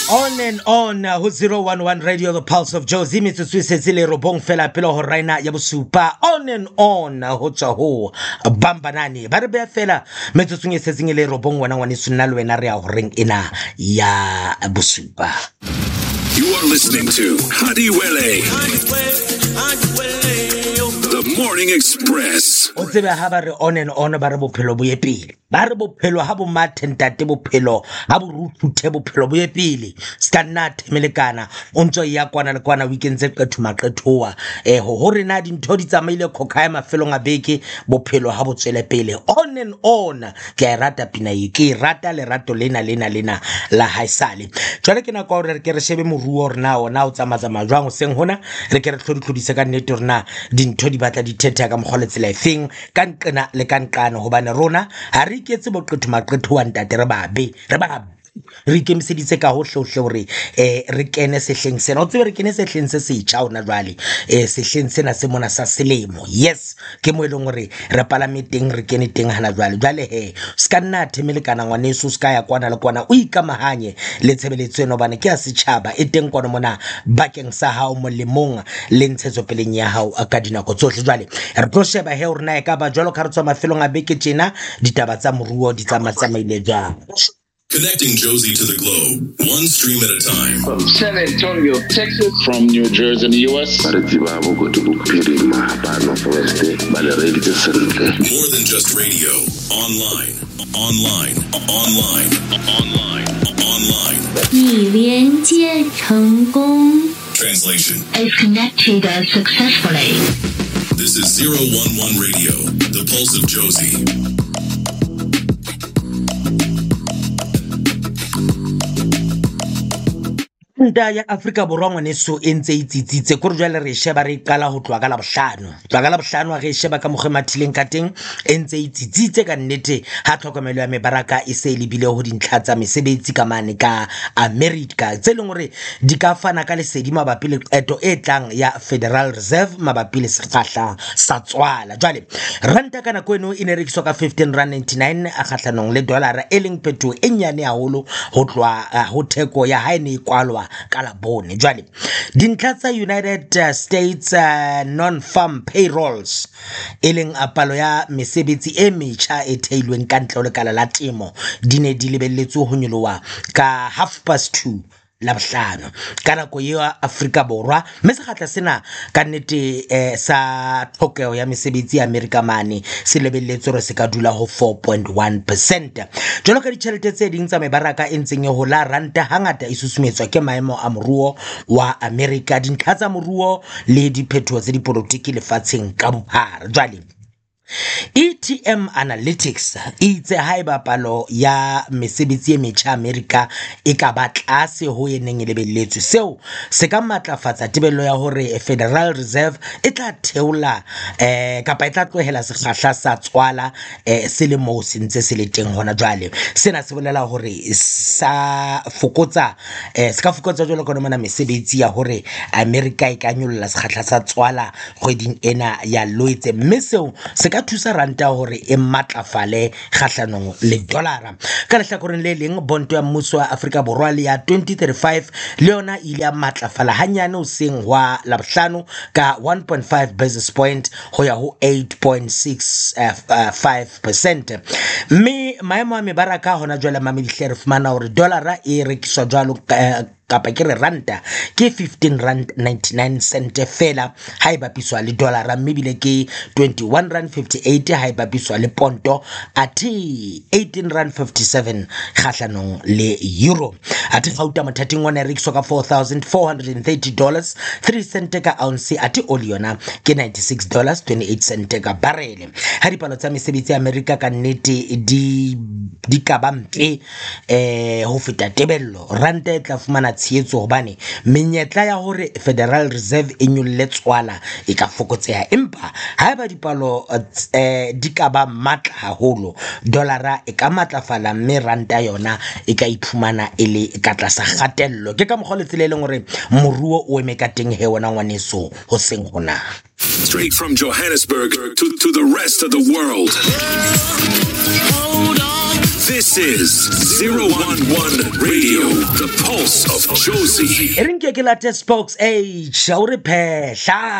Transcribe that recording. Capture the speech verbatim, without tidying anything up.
On and on uh, ho zero one one Radio, the pulse of Jozi metsotso e setse le robong fela pele ho raina ya bosupa. On and on uh, ho tswa ho Bambanani ba re be fela metsotso e setseng le robong wana ngwane sunna le wena re ya ho reng ena ya bosupa. You are listening to Hadiwele, the Morning Express. O tsebe ha ba re on and on ba re bophelo bo ye pele. Ba re bophelo ha bo mathentate bophelo ha bo ruthuthe bophelo bo ye pele. Ska nna themelekana o ntso ya kwana le kwana weekend tse qethuma qethoa eh ho ho rena dintho di tsamaile khokha ya mafelong a beke bophelo ha bo tswele pele. On and on ke a rata pina e ke rata le rato lena lena lena la haisale. Jwale ke na kwa re ke re shebe moruo rena ona o tsamatsama jwang o seng hona re ke re tlhodikhodise ka nnete rena dintho di batla di thetha ka mogoletsela efeng ka nqena le ka nqana hobane rona ha re iketse boqethuma qethoa ntate re babe re babe re ikemiseditse ka hohle hohle hore eh re kene sehleng sena o tsebe re kene sehleng se setjha ona jwale eh sehleng sena se mona sa selemo. Yes ke mo eleng hore re palame teng re kene teng hana jwale jwale he ska nna themelekana ngwaneso ska ya kwana le kwana o ikamahanye le tshebeletso eno bana ke a setjhaba e teng kwana mona bakeng sa hao molemong le ntshetso peleng ya hao ka dinako tsohle. Jwale re tlo sheba he hore na e ka ba jwalo ka re tswa mafelong a beke tjena ditaba tsa moruo di tsamatsamaile jwang. Connecting Josie to the globe, one stream at a time. From San Antonio, Texas. From New Jersey in the U S. More than just radio. Online, online, online, online, online. 已连接成功 Translation is connected successfully. This is zero one one Radio, the pulse of Josie. Nda ya Afrika Borwa ngwaneso e ntse itsitsitse kore jwale re sheba re qala ho tloa ka la bohlano tloa ka la bohlano re sheba ka mogemathileng ka teng e ntse itsitsitse ka nnete ha tlhokomelo ya mebaraka e se lebile ho dintlha tsa mesebetsi ka mane ka America tse leng hore di ka fana ka lesedi mabapi le qeto e tlang ya Federal Reserve mabapi le sekgahla sa tswala. Jwale ranta kana kweno e ne rekiswa ka fifteen rand ninety-nine a kgahlanong le dollar e leng phetho e nyane haholo ho tloa ho theko ya ha ne kwalwa kala bone. Jwale dintlha tsa United States uh, non-farm payrolls eleng a palo ya mesebetsi e metjha e theilweng ka ntle le kala la temo di ne di lebelletswe ho nyoloha ka half past two la bohlano ka nako ya Afrika Borwa mme sekgahla sena ka nnete eh, sa tlhokeho ya mesebetsi ya America mane se lebelletswe re se ka dula ho four point one percent. Jwalo ka ditjhelete tse ding tsa mebaraka e ntseng e hola ranta hangata e susumetswa ke maemo a moruo wa America dintlha tsa moruo le diphethoho tse dipolotiki lefatsheng ka bophara. Jwale E T M Analytics itse haeba palo ya mesebetsi e metjha America e ka ba tlase ho yeneng e lebelletswe seo se ka matlafatsa tebello ya hore Federal Reserve e tla theola eh kapa e tla tlohela sekgahla sa tswala eh selemo se ntse se le teng hona jwale. Sena se bolela hore sa fokotsa eh se ka fokotsa jwalo ka mona mesebetsi ya hore America e ka nyolla sekgahla sa tswala kgweding ena ya Loetse mme seo se ka thusa ranta hore e matlafale kgahlanong le dollara. Ka lehlakoreng le leng bonto ya mmuso wa Afrika Borwa le ya twenty thirty-five le yona ile ya matlafala hanyane o seng wa la bohlano ka one point five basis point ho ya ho eight point six five percent. Mme maemo a mebaraka hona jwale mamedihle re fumana hore dollara e rekiswa jwalo uh, kapa ke re ranta ke fifteen rand ninety-nine cent fela ha e bapiswa le dollara mme bile ke twenty-one rand fifty-eight ha e bapiswa le ponto ati eighteen rand fifty-seven kgahlanong le euro. Ati gauta mothating wa rekiswa ka four thousand four hundred thirty dollars three cent ka ounce ati oli yona ke ninety-six dollars twenty-eight cent ka barrel. Ha dipalo tsa mesebetsi ya America ka nnete di di ka ba mpe eh ho feta tebello ranta e tla fumana tshietso hobane menyetla ya hore Federal Reserve e nyolle tswala e ka fokotseha empa haeba dipalo eh di ka ba matla haholo dollara e ka matlafala mme ranta yona e ka iphumana ele ka tlasa kgatello ke ka mogoletsele leng hore moruo o eme ka teng he wona ngwaneso ho seng hona. Straight from Johannesburg to, to the rest of the world. Hold on. This is zero one one Radio, the pulse of Josie. e re nke ke late spokes age a o re phehla